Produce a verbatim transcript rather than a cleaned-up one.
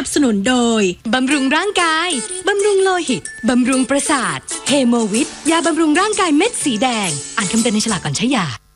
สนุนโดยบำรุงร่างกายบำรุงโลหิตบำรุงประสาทเฮโมวิทยาบำรุงร่างกายเม็ดสีแดงอ่านคำเตือนในฉลากก่อนใช้ยา